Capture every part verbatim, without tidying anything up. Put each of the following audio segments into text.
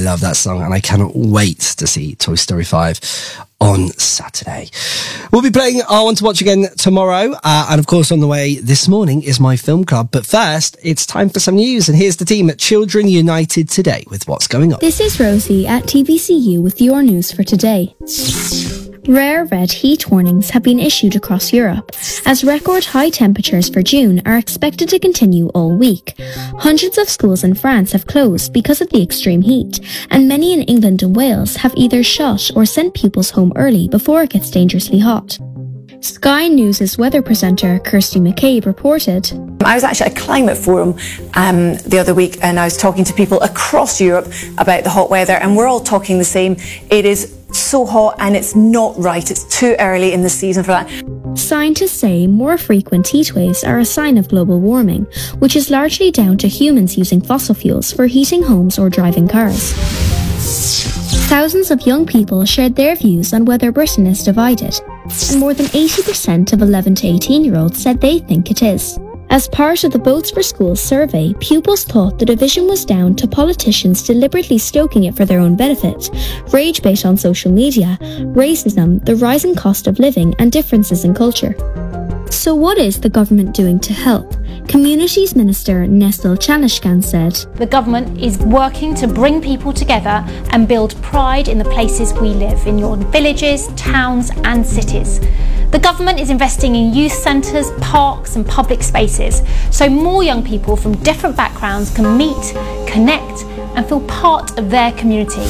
love that song, and I cannot wait to see Toy Story five on Saturday. We'll be playing our One to Watch again tomorrow, uh, and of course on the way this morning is my film club. But first, it's time for some news, and here's the team at Children United today with what's going on. This is Rosie at T V C U with your news for today. Rare red heat warnings have been issued across Europe, as record high temperatures for June are expected to continue all week. Hundreds of schools in France have closed because of the extreme heat, and many in England and Wales have either shut or sent pupils home early before it gets dangerously hot. Sky News' weather presenter Kirsty McCabe reported. I was actually at a climate forum um, the other week, and I was talking to people across Europe about the hot weather, and we're all talking the same. It is so hot and it's not right. It's too early in the season for that. Scientists say more frequent heat waves are a sign of global warming, which is largely down to humans using fossil fuels for heating homes or driving cars. Thousands of young people shared their views on whether Britain is divided, and more than eighty percent of eleven to eighteen year olds said they think it is. As part of the Votes for Schools survey, pupils thought the division was down to politicians deliberately stoking it for their own benefit, rage bait on social media, racism, the rising cost of living, and differences in culture. So what is the government doing to help? Communities Minister Nestle Chanishkan said, "The government is working to bring people together and build pride in the places we live, in your villages, towns and cities. The government is investing in youth centres, parks and public spaces, so more young people from different backgrounds can meet, connect and feel part of their community."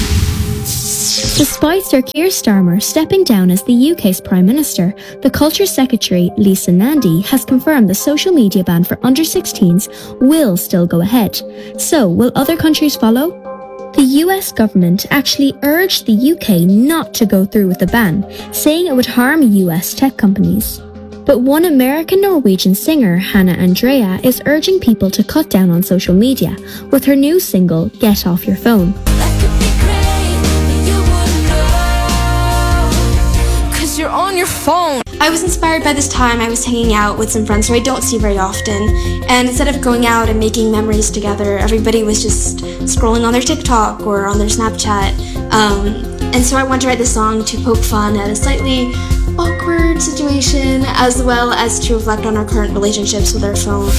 Despite Sir Keir Starmer stepping down as the U K's Prime Minister, the Culture Secretary Lisa Nandy has confirmed the social media ban for under sixteens will still go ahead. So, will other countries follow? The U S government actually urged the U K not to go through with the ban, saying it would harm U S tech companies. But one American-Norwegian singer, Hannah Andrea, is urging people to cut down on social media with her new single, Get Off Your Phone. You're on your phone. I was inspired by this time I was hanging out with some friends who I don't see very often, and instead of going out and making memories together, everybody was just scrolling on their TikTok or on their Snapchat, um, and so I wanted to write this song to poke fun at a slightly awkward situation, as well as to reflect on our current relationships with our phone.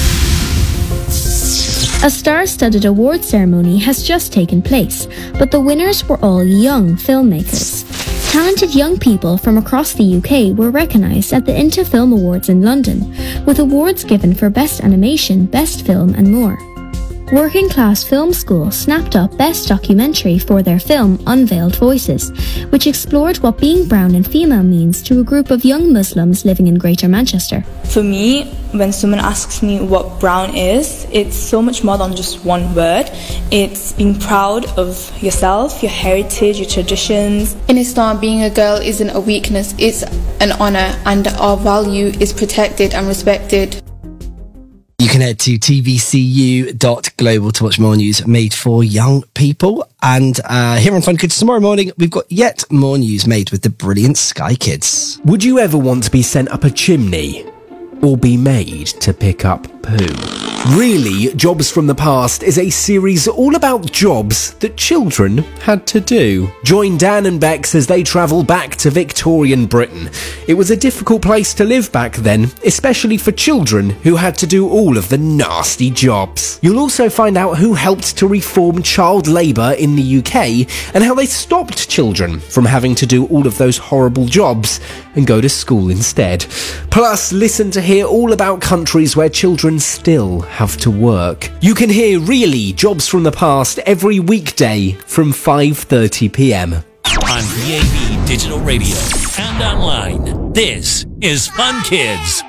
A star-studded award ceremony has just taken place, but the winners were all young filmmakers. Talented young people from across the U K were recognised at the Inter Film Awards in London, with awards given for Best Animation, Best Film and more. Working Class Film School snapped up Best Documentary for their film Unveiled Voices, which explored what being brown and female means to a group of young Muslims living in Greater Manchester. For me, when someone asks me what brown is, it's so much more than just one word. It's being proud of yourself, your heritage, your traditions. In Islam, being a girl isn't a weakness, it's an honour, and our value is protected and respected. You can head to t v c u dot global to watch more news made for young people. And uh, here on Fun Kids tomorrow morning, we've got yet more news made with the brilliant Sky Kids. Would you ever want to be sent up a chimney? Or be made to pick up poo? Really, Jobs from the Past is a series all about jobs that children had to do. Join Dan and Bex as they travel back to Victorian Britain. It was a difficult place to live back then, especially for children who had to do all of the nasty jobs. You'll also find out who helped to reform child labour in the U K and how they stopped children from having to do all of those horrible jobs and go to school instead. Plus, listen to hear all about countries where children still have to work. You can hear Really Jobs from the Past every weekday from five thirty p m. On D A B Digital Radio and online, this is Fun Kids.